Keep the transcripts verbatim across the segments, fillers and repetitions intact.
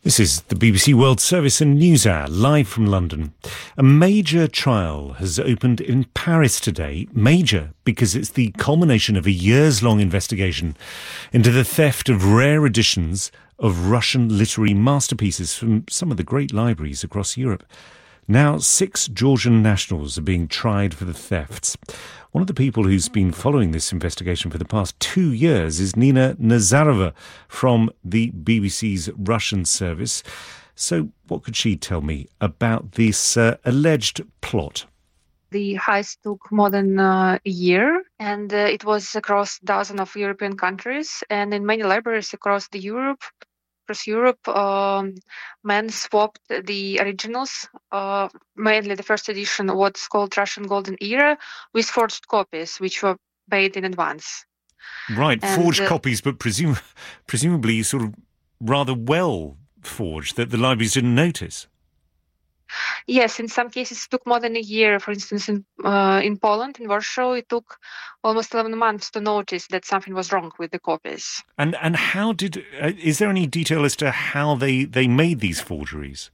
This is the B B C World Service and News Hour, live from London. A major trial has opened in Paris today. Major because it's the culmination of a years-long investigation into the theft of rare editions of Russian literary masterpieces from some of the great libraries across Europe. Now, six Georgian nationals are being tried for the thefts. One of the people who's been following this investigation for the past two years is Nina Nazarova from the B B C's Russian service. So what could she tell me about this uh, alleged plot? The heist took more than uh, a year, and uh, it was across dozens of European countries and in many libraries across the Europe. Across Europe, um, men swapped the originals, uh, mainly the first edition, what's called Russian Golden Era, with forged copies, which were paid in advance. Right, and, forged uh, copies, but presum- presumably sort of rather well forged that the libraries didn't notice. Yes, in some cases it took more than a year. For instance, in uh, in Poland, in Warsaw, it took almost eleven months to notice that something was wrong with the copies. And and how did, uh, is there any detail as to how they, they made these forgeries?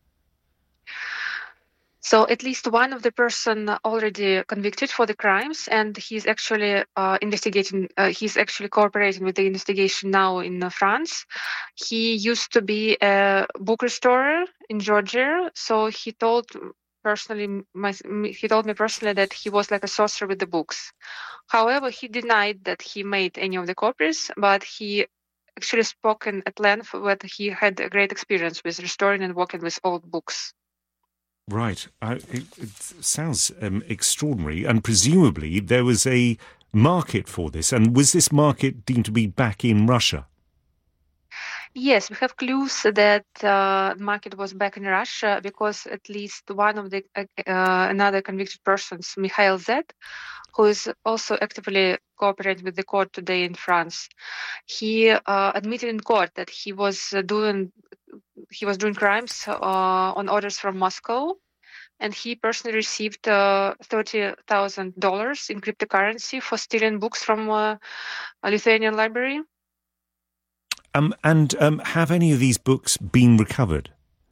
So at least one of the person already convicted for the crimes, and he's actually uh, investigating, uh, he's actually cooperating with the investigation now in uh, France. He used to be a book restorer in Georgia, so he told personally, my, he told me personally that he was like a sorcerer with the books. However, he denied that he made any of the copies, but he actually spoken at length that he had a great experience with restoring and working with old books. Right. Uh, it, it sounds um, extraordinary. And presumably there was a market for this. And was this market deemed to be back in Russia? Yes, we have clues that uh, the market was back in Russia because at least one of the uh, uh, another convicted persons, Mikhail Z, who is also actively cooperating with the court today in France, he uh, admitted in court that he was uh, doing he was doing crimes uh, on orders from Moscow, and he personally received uh, thirty thousand dollars in cryptocurrency for stealing books from uh, a Lithuanian library. Um, and um, have any of these books been recovered?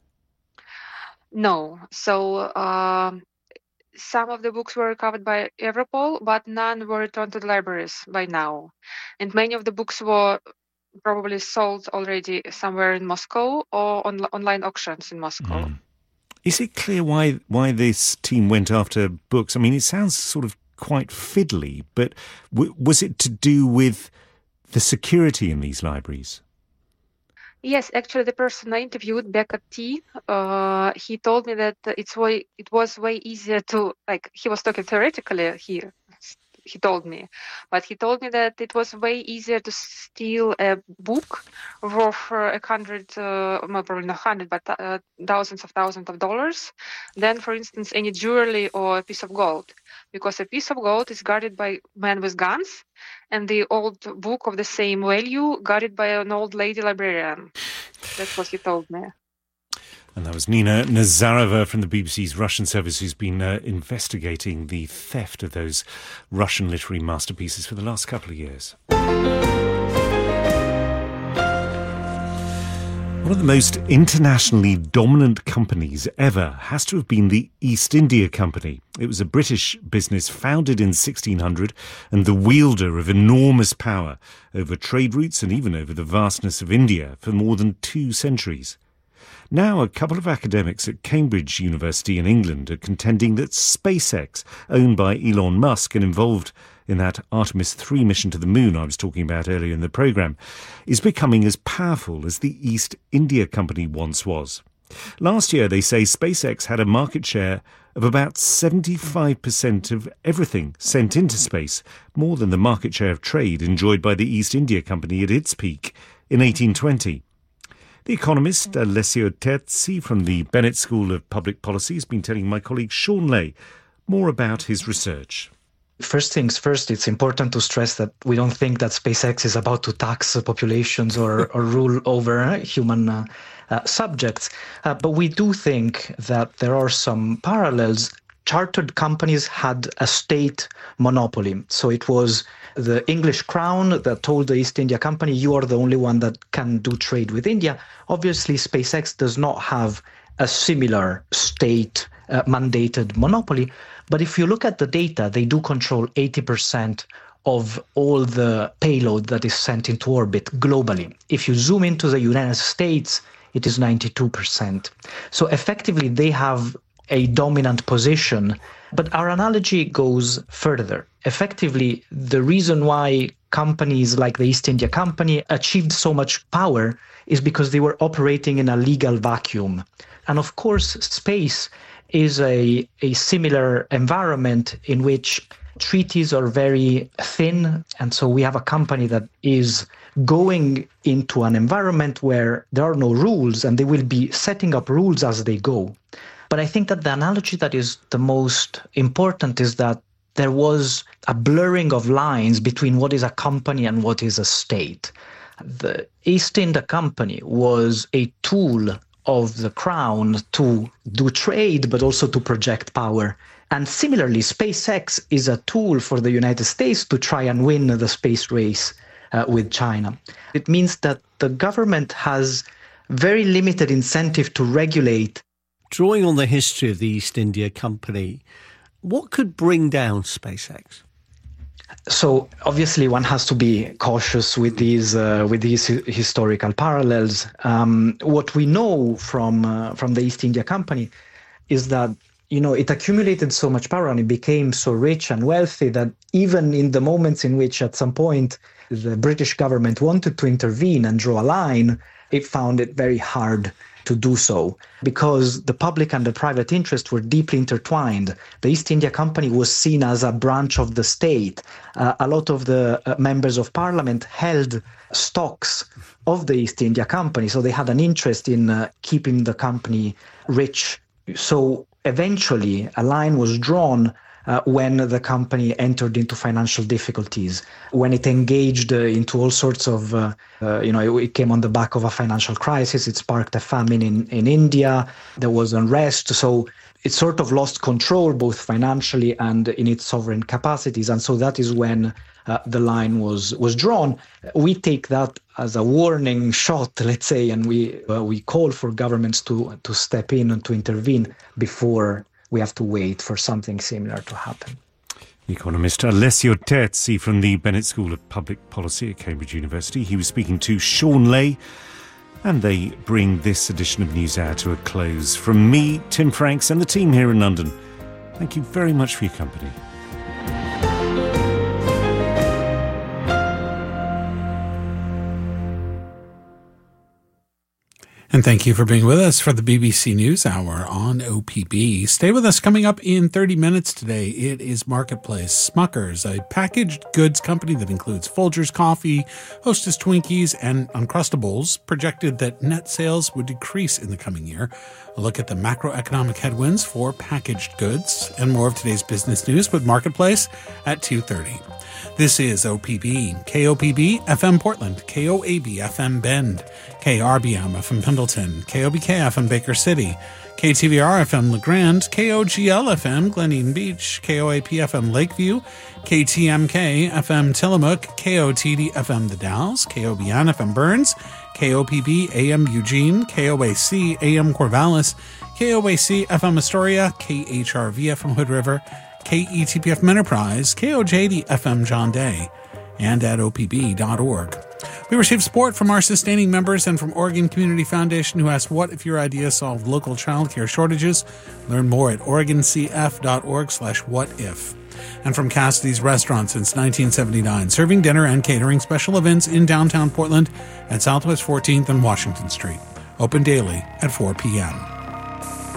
No. So uh, some of the books were recovered by Europol, but none were returned to the libraries by now. And many of the books were probably sold already somewhere in Moscow or on online auctions in Moscow. Mm. Is it clear why why this team went after books? I mean, it sounds sort of quite fiddly, but w- was it to do with the security in these libraries? Yes, actually, the person I interviewed, Beckett T, uh, he told me that it's way it was way easier to like. He was talking theoretically here. He told me, but he told me that it was way easier to steal a book worth a hundred, uh, well, probably not hundred, but uh, thousands of thousands of dollars, than, for instance, any jewelry or a piece of gold, because a piece of gold is guarded by men with guns, and the old book of the same value guarded by an old lady librarian. That's what he told me. And that was Nina Nazarova from the B B C's Russian service, who's been uh, investigating the theft of those Russian literary masterpieces for the last couple of years. One of the most internationally dominant companies ever has to have been the East India Company. It was a British business founded in sixteen hundred and the wielder of enormous power over trade routes and even over the vastness of India for more than two centuries. Now, a couple of academics at Cambridge University in England are contending that SpaceX, owned by Elon Musk and involved in that Artemis three mission to the moon I was talking about earlier in the programme, is becoming as powerful as the East India Company once was. Last year, they say SpaceX had a market share of about seventy-five percent of everything sent into space, more than the market share of trade enjoyed by the East India Company at its peak in eighteen twenty. The economist Alessio Terzi from the Bennett School of Public Policy has been telling my colleague Sean Lay more about his research. First things first, it's important to stress that we don't think that SpaceX is about to tax populations or, or rule over human uh, uh, subjects. Uh, but we do think that there are some parallels chartered companies had a state monopoly. So it was the English crown that told the East India Company, you are the only one that can do trade with India. Obviously, SpaceX does not have a similar state uh, mandated monopoly. But if you look at the data, they do control eighty percent of all the payload that is sent into orbit globally. If you zoom into the United States, it is ninety-two percent. So effectively, they have a dominant position. But our analogy goes further. Effectively, the reason why companies like the East India Company achieved so much power is because they were operating in a legal vacuum. And of course, space is a, a similar environment in which treaties are very thin. And so we have a company that is going into an environment where there are no rules, and they will be setting up rules as they go. But I think that the analogy that is the most important is that there was a blurring of lines between what is a company and what is a state. The East India Company was a tool of the crown to do trade, but also to project power. And similarly, SpaceX is a tool for the United States to try and win the space race uh, with China. It means that the government has very limited incentive to regulate. Drawing on the history of the East India Company, what could bring down SpaceX? So obviously one has to be cautious with these uh, with these historical parallels. Um, what we know from uh, from the East India Company is that, you know, it accumulated so much power and it became so rich and wealthy that even in the moments in which at some point the British government wanted to intervene and draw a line, it found it very hard to do so, because the public and the private interest were deeply intertwined. The East India Company was seen as a branch of the state. Uh, a lot of the uh, members of parliament held stocks of the East India Company, so they had an interest in uh, keeping the company rich. So eventually a line was drawn Uh, when the company entered into financial difficulties, when it engaged uh, into all sorts of, uh, uh, you know, it, it came on the back of a financial crisis, it sparked a famine in, in India, there was unrest, so it sort of lost control both financially and in its sovereign capacities, and so that is when uh, the line was, was drawn. We take that as a warning shot, let's say, and we, uh, we call for governments to, to step in and to intervene before we have to wait for something similar to happen. Economist Alessio Terzi from the Bennett School of Public Policy at Cambridge University. He was speaking to Sean Lay, and they bring this edition of NewsHour to a close. From me, Tim Franks, and the team here in London, thank you very much for your company. And thank you for being with us for the B B C News Hour on O P B. Stay with us. Coming up in thirty minutes today, it is Marketplace. Smuckers, a packaged goods company that includes Folgers Coffee, Hostess Twinkies, and Uncrustables, projected that net sales would decrease in the coming year. A look at the macroeconomic headwinds for packaged goods, and more of today's business news with Marketplace at two thirty. This is O P B, K O P B F M Portland, K O A B F M Bend, K R B M F M Pendleton, K O B K F M Baker City, K T V R F M LeGrand, K O G L F M Glen Eden Beach, K O A P F M Lakeview, K T M K F M Tillamook, K O T D F M The Dalles, K O B N F M Burns, K O P B A M Eugene, K O A C A M Corvallis, K O A C F M Astoria, K H R V F M Hood River, K E T P F M Enterprise, K O J D F M John Day, and at O P B dot org. We received support from our sustaining members and from Oregon Community Foundation, who asked, what if your idea solved local childcare shortages? Learn more at oregon c f dot org slash what if. And from Cassidy's Restaurant since nineteen seventy-nine, serving dinner and catering special events in downtown Portland at Southwest fourteenth and Washington Street. Open daily at four p.m.